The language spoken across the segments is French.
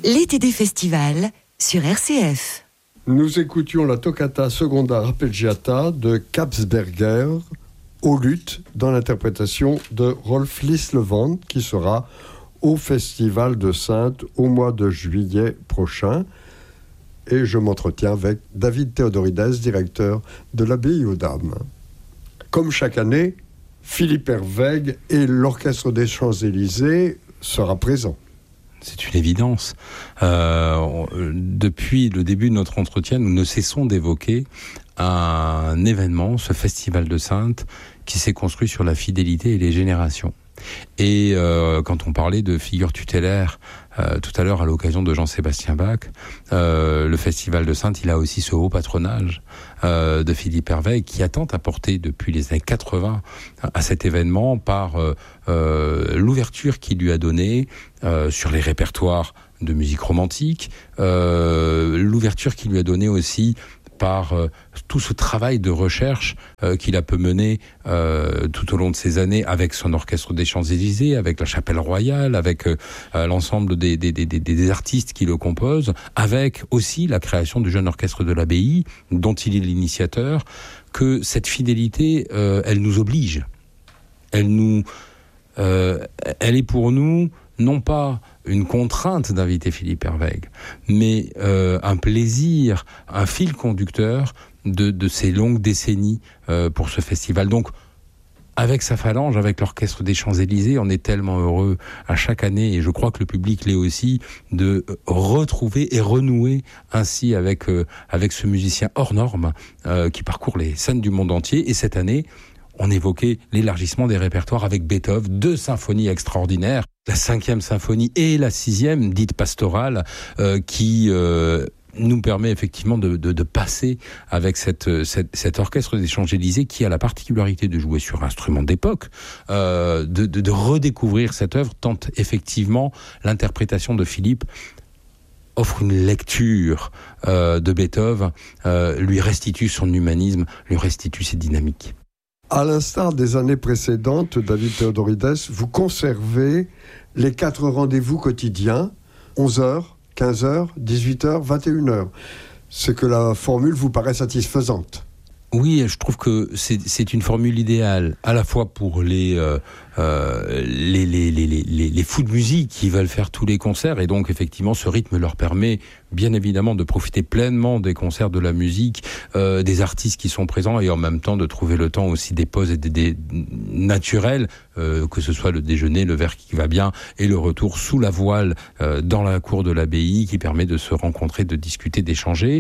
L'été des festivals sur RCF. Nous écoutions la toccata seconda arpeggiata de Kapsberger au luth dans l'interprétation de Rolf Lislevand qui sera au Festival de Saintes au mois de juillet prochain. Et je m'entretiens avec David Théodorides, directeur de l'Abbaye aux Dames. Comme chaque année, Philippe Hervègue et l'Orchestre des Champs-Élysées sera présent. C'est une évidence. Depuis le début de notre entretien, nous ne cessons d'évoquer un événement, ce Festival de Saintes, qui s'est construit sur la fidélité et les générations. Et quand on parlait de figure tutélaire tout à l'heure à l'occasion de Jean-Sébastien Bach, le Festival de Saintes, il a aussi ce haut patronage de Philippe Hervègue qui a tant apporté depuis les années 80 à cet événement par l'ouverture qu'il lui a donnée sur les répertoires de musique romantique, l'ouverture qu'il lui a donnée aussi par tout ce travail de recherche qu'il a pu mener tout au long de ces années avec son Orchestre des Champs-Élysées, avec la Chapelle Royale, avec l'ensemble des artistes qui le composent, avec aussi la création du jeune orchestre de l'Abbaye, dont il est l'initiateur, que cette fidélité, elle nous oblige. Elle est pour nous non pas une contrainte d'inviter Philippe Hervègue, mais un plaisir, un fil conducteur de ces longues décennies pour ce festival. Donc, avec sa phalange, avec l'Orchestre des Champs-Élysées, on est tellement heureux à chaque année, et je crois que le public l'est aussi, de retrouver et renouer ainsi avec ce musicien hors norme qui parcourt les scènes du monde entier. Et cette année, on évoquait l'élargissement des répertoires avec Beethoven, 2 symphonies extraordinaires, la 5e symphonie et la 6e, dite pastorale, qui nous permet effectivement de passer avec cet orchestre des Champs-Élysées qui a la particularité de jouer sur instruments d'époque, de redécouvrir cette œuvre, tant effectivement l'interprétation de Philippe offre une lecture de Beethoven, lui restitue son humanisme, lui restitue ses dynamiques. À l'instar des années précédentes, David Théodorides, vous conservez les 4 rendez-vous quotidiens, 11h, 15h, 18h, 21h. C'est que la formule vous paraît satisfaisante. Oui, je trouve que c'est une formule idéale, à la fois pour les fous de musique qui veulent faire tous les concerts, et donc effectivement ce rythme leur permet bien évidemment de profiter pleinement des concerts, de la musique, des artistes qui sont présents, et en même temps de trouver le temps aussi des pauses et des naturels, que ce soit le déjeuner, le verre qui va bien, et le retour sous la voile dans la cour de l'abbaye qui permet de se rencontrer, de discuter, d'échanger.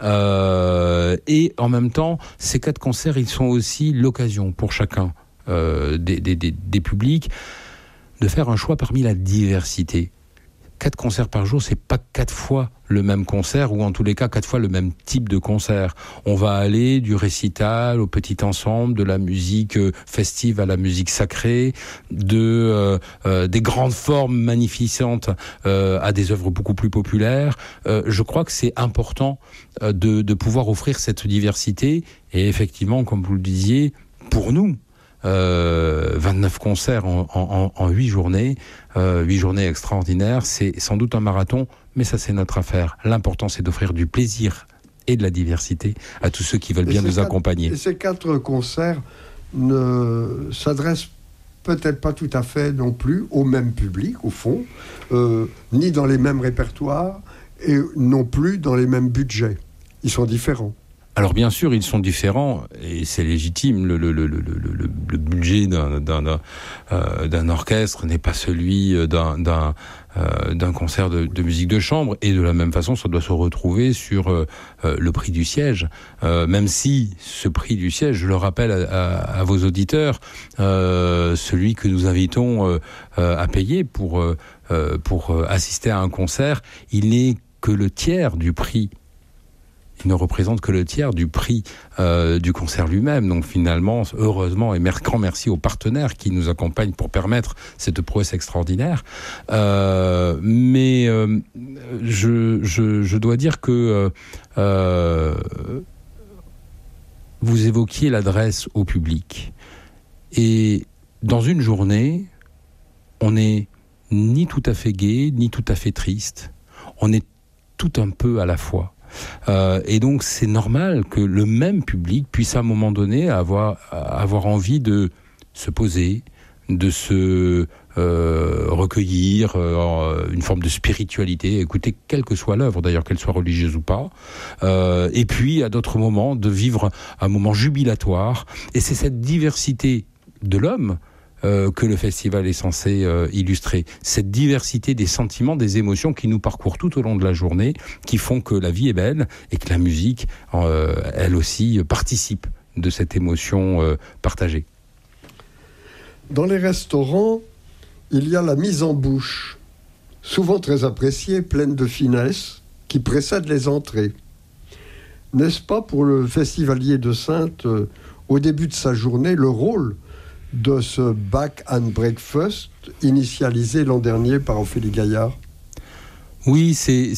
Et en même temps, ces 4 concerts, ils sont aussi l'occasion pour chacun des publics de faire un choix parmi la diversité. 4 concerts par jour, c'est pas 4 fois le même concert, ou en tous les cas 4 fois le même type de concert. On va aller du récital au petit ensemble, de la musique festive à la musique sacrée, des grandes formes magnificantes à des œuvres beaucoup plus populaires. Je crois que c'est important de pouvoir offrir cette diversité, et effectivement, comme vous le disiez, pour nous, 29 concerts en 8 journées, 8 journées extraordinaires, c'est sans doute un marathon, mais ça c'est notre affaire. L'important c'est d'offrir du plaisir et de la diversité à tous ceux qui veulent bien nous accompagner. Et ces 4 concerts ne s'adressent peut-être pas tout à fait non plus au même public, au fond, ni dans les mêmes répertoires, et non plus dans les mêmes budgets. Ils sont différents. Alors bien sûr, ils sont différents, et c'est légitime. Le budget d'un orchestre n'est pas celui d'un concert de musique de chambre, et de la même façon, ça doit se retrouver sur le prix du siège. Même si ce prix du siège, je le rappelle à vos auditeurs, celui que nous invitons à payer pour assister à un concert, il n'est que le tiers du prix. Il ne représente que le tiers du prix du concert lui-même. Donc finalement, heureusement, et grand merci aux partenaires qui nous accompagnent pour permettre cette prouesse extraordinaire. Mais je dois dire que vous évoquiez l'adresse au public. Et dans une journée, on n'est ni tout à fait gai, ni tout à fait triste. on est tout un peu à la fois. Et donc c'est normal que le même public puisse à un moment donné avoir envie de se poser, de se recueillir, une forme de spiritualité, écouter quelle que soit l'œuvre, d'ailleurs qu'elle soit religieuse ou pas, et puis à d'autres moments de vivre un moment jubilatoire. Et c'est cette diversité de l'homme que le festival est censé illustrer. Cette diversité des sentiments, des émotions qui nous parcourent tout au long de la journée, qui font que la vie est belle et que la musique, elle aussi, participe de cette émotion partagée. Dans les restaurants, il y a la mise en bouche, souvent très appréciée, pleine de finesse, qui précède les entrées. N'est-ce pas pour le festivalier de Saintes, au début de sa journée, le rôle de ce Back and Breakfast initialisé l'an dernier par Ophélie Gaillard? Oui, c'est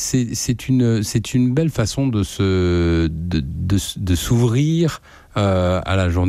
une belle façon de s'ouvrir à la journée.